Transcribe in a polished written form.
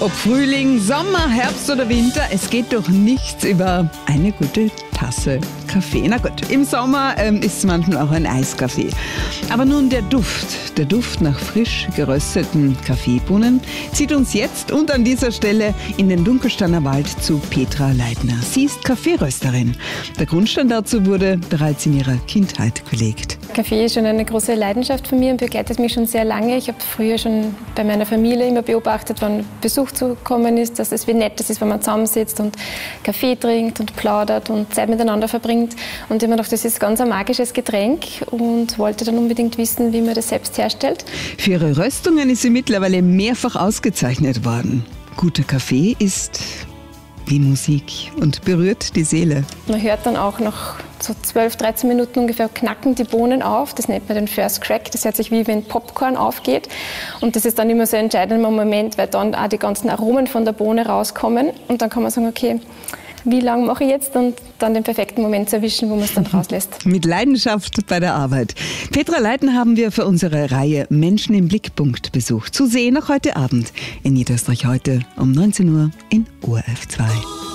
Ob Frühling, Sommer, Herbst oder Winter, es geht doch nichts über eine gute Tasse Kaffee. Na gut, im Sommer ist es manchmal auch ein Eiskaffee. Aber nun der Duft nach frisch gerösteten Kaffeebohnen zieht uns jetzt und an dieser Stelle in den Dunkelsteiner Wald zu Petra Leitner. Sie ist Kaffeerösterin. Der Grundstein dazu wurde bereits in ihrer Kindheit gelegt. Kaffee ist schon eine große Leidenschaft von mir und begleitet mich schon sehr lange. Ich habe früher schon bei meiner Familie immer beobachtet, wenn Besuch zu kommen ist, dass es wie nett ist, wenn man zusammensitzt und Kaffee trinkt und plaudert und Zeit miteinander verbringt. Und ich habe mir gedacht, das ist ganz ein magisches Getränk und wollte dann unbedingt wissen, wie man das selbst herstellt. Für ihre Röstungen ist sie mittlerweile mehrfach ausgezeichnet worden. Guter Kaffee ist wie Musik und berührt die Seele. Man hört dann auch nach so 12, 13 Minuten ungefähr knacken die Bohnen auf. Das nennt man den First Crack. Das hört sich wie wenn Popcorn aufgeht. Und das ist dann immer so ein entscheidender Moment, weil dann auch die ganzen Aromen von der Bohne rauskommen. Und dann kann man sagen, okay, wie lange mache ich jetzt? Und dann den perfekten Moment zu erwischen, wo man es dann rauslässt. Mit Leidenschaft bei der Arbeit. Petra Leitner haben wir für unsere Reihe Menschen im Blickpunkt besucht. Zu sehen auch heute Abend in Niederösterreich heute um 19 Uhr in ORF 2.